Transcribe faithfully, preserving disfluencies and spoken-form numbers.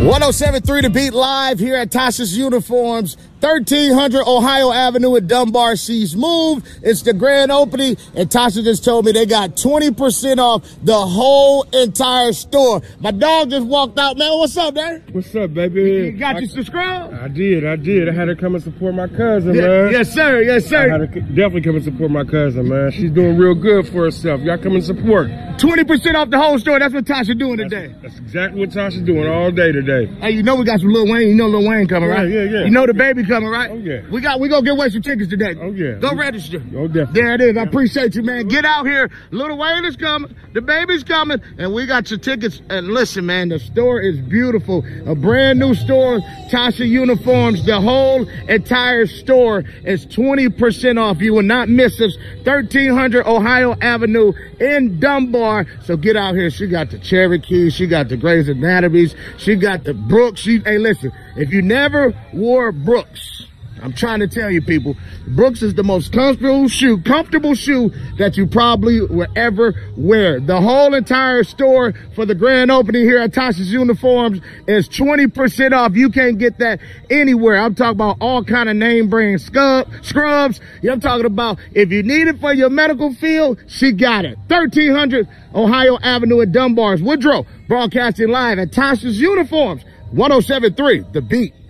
one oh seven point three The Beat live here at Tasha's Uniforms, thirteen hundred Ohio Avenue in Dunbar. She's moved. It's the grand opening, and Tasha just told me they got twenty percent off the whole entire store. My dog just walked out, man. What's up, man? What's up, baby? You got I, you subscribed? I did, I did. I had to come and support my cousin, Yeah, man. yes, sir. Yes, sir. I had to definitely come and support my cousin, man. She's doing real good for herself. Y'all come and support. twenty percent off the whole store. That's what Tasha doing today. That's, that's exactly what Tasha's doing all day today. Hey, you know we got some Lil Wayne. You know Lil Wayne coming, Yeah, right? yeah, yeah. You know the baby coming, right? Oh, yeah. We got we gonna give away some tickets today. Oh, yeah. Go register. Oh, definitely. There it is. I appreciate you, man. Get out here. Lil Wayne is coming. The baby's coming, and we got your tickets. And listen, man, the store is beautiful. A brand new store, Tasha Uniforms. The whole entire store is twenty percent off. You will not miss us. thirteen hundred Ohio Avenue in Dunbar. So get out here. She got the Cherokee. She got the Grey's Anatomies. She got the Brooks. She, hey, listen, if you never wore Brooks, I'm trying to tell you, people, Brooks is the most comfortable shoe, comfortable shoe that you probably will ever wear. The whole entire store for the grand opening here at Tasha's Uniforms is twenty percent off. You can't get that anywhere. I'm talking about all kind of name brand scrub, scrubs. Yeah, I'm talking about if you need it for your medical field, she got it. thirteen hundred Ohio Avenue in Dunbar. Woodrow, broadcasting live at Tasha's Uniforms, one oh seven point three The Beat.